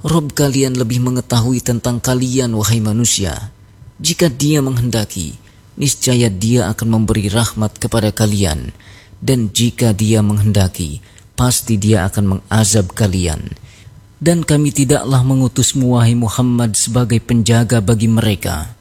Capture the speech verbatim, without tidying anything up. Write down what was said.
Rob kalian lebih mengetahui tentang kalian, wahai manusia. Jika Dia menghendaki, niscaya Dia akan memberi rahmat kepada kalian, dan jika Dia menghendaki, pasti Dia akan mengazab kalian. Dan kami tidaklah mengutusmu, wahai Muhammad, sebagai penjaga bagi mereka.